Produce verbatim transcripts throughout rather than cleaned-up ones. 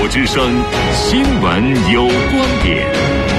之声新闻有观点。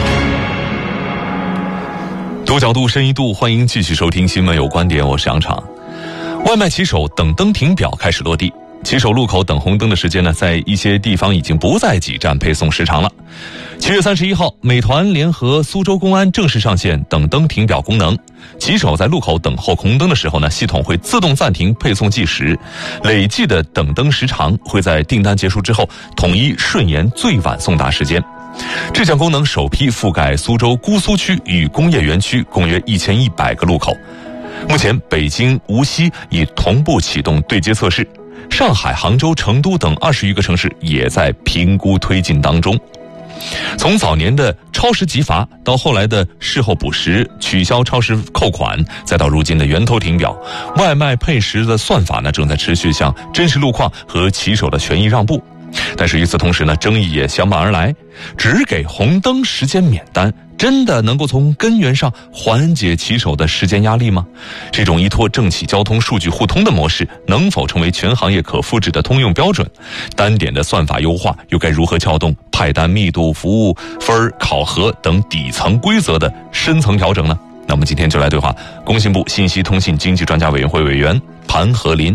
多角度深一度，欢迎继续收听新闻有观点，我是杨畅。外卖骑手等灯停表开始落地，骑手路口等红灯的时间呢，在一些地方已经不再挤占配送时长了。七月三十一号，美团联合苏州公安正式上线等灯停表功能。骑手在路口等候红灯的时候呢，系统会自动暂停配送计时，累计的等灯时长会在订单结束之后统一顺延最晚送达时间。这项功能首批覆盖苏州姑苏区与工业园区共约一千一百个路口。目前北京、无锡已同步启动对接测试，上海、杭州、成都等二十余个城市也在评估推进当中。从早年的超时急罚，到后来的事后补时、取消超时扣款，再到如今的源头停表，外卖配时的算法呢，正在持续向真实路况和骑手的权益让步。但是与此同时呢，争议也相伴而来，只给红灯时间免单，真的能够从根源上缓解骑手的时间压力吗？这种依托政企交通数据互通的模式能否成为全行业可复制的通用标准？单点的算法优化又该如何撬动派单密度、服务分考核等底层规则的深层调整呢？那我们今天就来对话工信部信息通信经济专家委员会委员盘和林。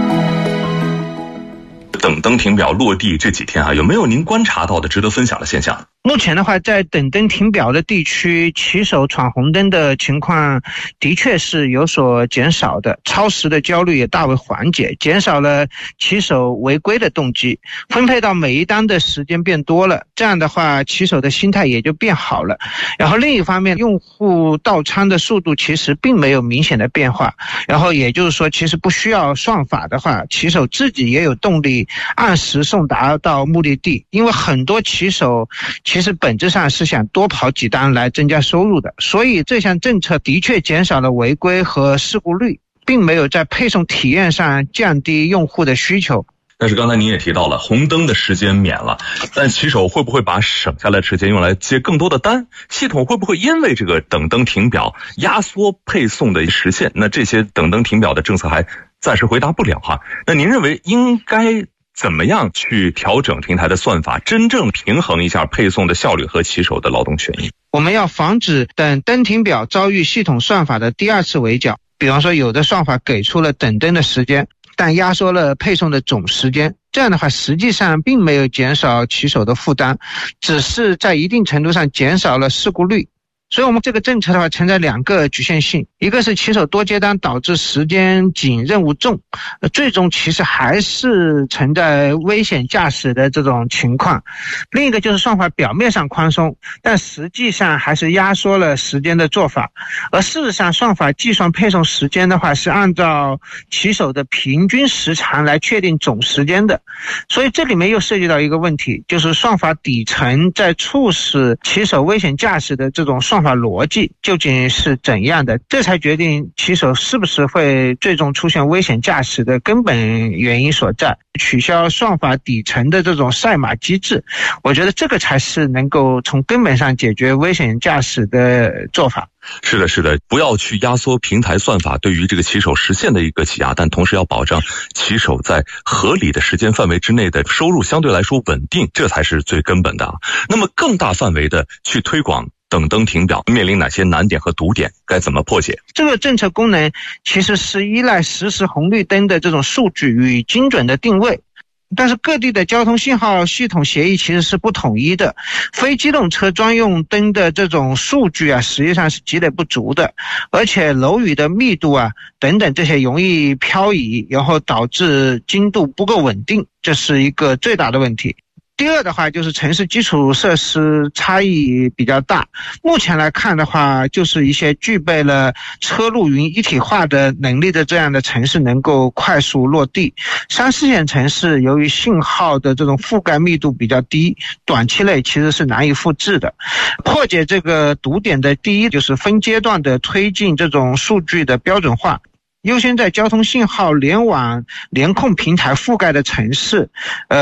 等灯停表落地这几天啊，有没有您观察到的值得分享的现象？ 目前的话，在等灯停表的地区，骑手闯红灯的情况的确是有所减少的，超时的焦虑也大为缓解，减少了骑手违规的动机，分配到每一单的时间变多了，这样的话骑手的心态也就变好了。然后另一方面，用户到仓的速度其实并没有明显的变化，然后也就是说，其实不需要算法的话，骑手自己也有动力按时送达到目的地，因为很多骑手其实本质上是想多跑几单来增加收入的，所以这项政策的确减少了违规和事故率，并没有在配送体验上降低用户的需求。 但是刚才您也提到了红灯的时间免了，但骑手会不会把省下来的时间用来接更多的单？系统会不会因为这个等灯停表压缩配送的时限？那这些等灯停表的政策还暂时回答不了哈。那您认为应该怎么样去调整平台的算法，真正平衡一下配送的效率和骑手的劳动权益？ 我们要防止等灯停表遭遇系统算法的第二次围剿。比方说，有的算法给出了等灯的时间，但压缩了配送的总时间，这样的话实际上并没有减少骑手的负担，只是在一定程度上减少了事故率。所以我们这个政策的话存在两个局限性，一个是骑手多接单导致时间紧任务重，最终其实还是存在危险驾驶的这种情况。另一个就是算法表面上宽松，但实际上还是压缩了时间的做法。而事实上算法计算配送时间的话是按照骑手的平均时长来确定总时间的，所以这里面又涉及到一个问题，就是算法底层在促使骑手危险驾驶的这种算法逻辑究竟是怎样的，这才决定骑手是不是会最终出现危险驾驶的根本原因所在。取消算法底层的这种赛马机制，我觉得这个才是能够从根本上解决危险驾驶的做法。 是的，是的，不要去压缩平台算法对于这个骑手实现的一个挤压，但同时要保障骑手在合理的时间范围之内的收入相对来说稳定，这才是最根本的啊。那么更大范围的去推广等灯停表，面临哪些难点和堵点，该怎么破解？ 这个政策功能其实是依赖实时红绿灯的这种数据与精准的定位，但是各地的交通信号系统协议其实是不统一的，非机动车专用灯的这种数据啊，实际上是积累不足的，而且楼宇的密度啊等等这些容易漂移，然后导致精度不够稳定，这是一个最大的问题。第二的话就是城市基础设施差异比较大，目前来看的话，就是一些具备了车路云一体化的能力的这样的城市能够快速落地，三四线城市由于信号的这种覆盖密度比较低，短期内其实是难以复制的。破解这个堵点的第一就是分阶段的推进这种数据的标准化，优先在交通信号联网联控平台覆盖的城市，呃，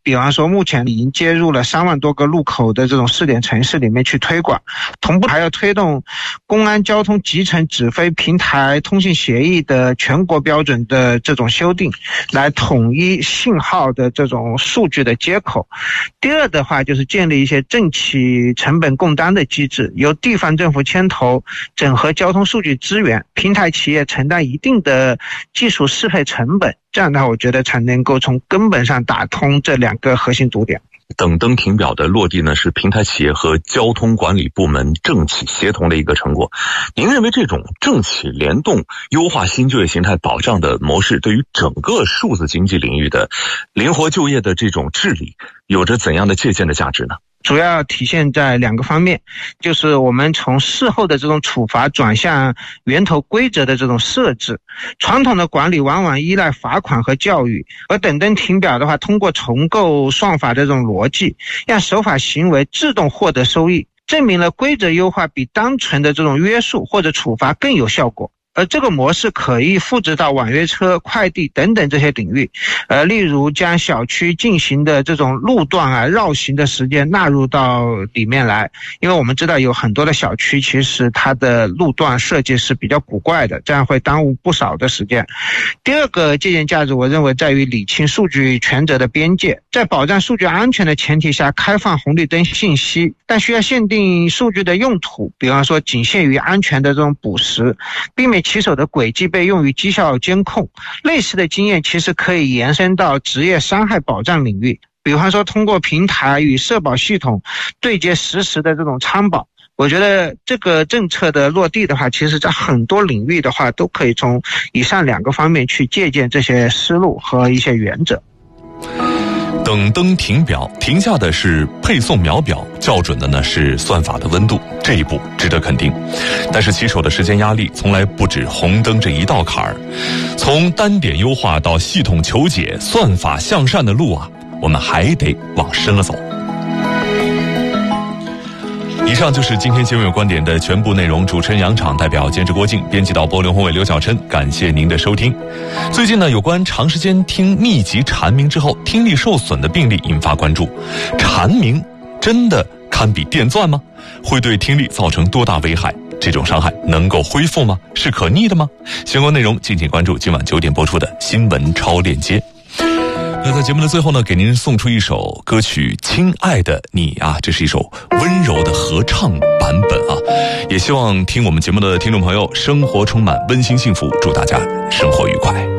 比方说目前已经接入了三万多个路口的这种试点城市里面去推广，同步还要推动公安交通集成指挥平台通信协议的全国标准的这种修订，来统一信号的这种数据的接口。第二的话就是建立一些政企成本共担的机制，由地方政府牵头整合交通数据资源，平台企业承担一定的技术适配成本，这样的话我觉得才能够从根本上打通这两个核心堵点。 等灯停表的落地呢，是平台企业和交通管理部门政企协同的一个成果。您认为这种政企联动优化新就业形态保障的模式，对于整个数字经济领域的灵活就业的这种治理，有着怎样的借鉴的价值呢？ 主要体现在两个方面，就是我们从事后的这种处罚转向源头规则的这种设置。传统的管理往往依赖罚款和教育，而等灯停表的话，通过重构算法的这种逻辑，让守法行为自动获得收益，证明了规则优化比单纯的这种约束或者处罚更有效果。而这个模式可以复制到网约车、快递等等这些领域，呃，例如将小区进行的这种路段啊、绕行的时间纳入到里面来，因为我们知道有很多的小区其实它的路段设计是比较古怪的，这样会耽误不少的时间。第二个借鉴价值，我认为在于理清数据权责的边界，在保障数据安全的前提下开放红绿灯信息，但需要限定数据的用途，比方说仅限于安全的这种捕食，避免骑手的轨迹被用于绩效监控。类似的经验其实可以延伸到职业伤害保障领域，比方说通过平台与社保系统对接实时的这种参保。我觉得这个政策的落地的话，其实在很多领域的话都可以从以上两个方面去借鉴这些思路和一些原则。 等灯停表，停下的是配送秒表，校准的呢是算法的温度，这一步值得肯定。但是骑手的时间压力从来不止红灯这一道坎儿，从单点优化到系统求解、算法向善的路啊，我们还得往深了走。以上就是今天新闻有观点的全部内容，主持人杨昶，代表监制郭靖，编辑导播刘宏伟、刘小琛，感谢您的收听。最近呢，有关长时间听密集蝉鸣之后听力受损的病例引发关注，蝉鸣真的堪比电钻吗？会对听力造成多大危害？这种伤害能够恢复吗？是可逆的吗？相关内容敬请关注今晚九点播出的新闻超链接。那在节目的最后呢，给您送出一首歌曲《亲爱的你》啊，这是一首温柔的合唱版本啊，也希望听我们节目的听众朋友生活充满温馨幸福，祝大家生活愉快。